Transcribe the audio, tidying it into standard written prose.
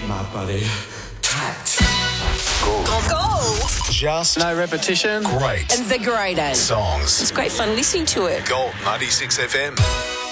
my body tight. Gold. Just no repetition. Great. Invigorating. Songs. It's great fun listening to it. Gold 96 FM.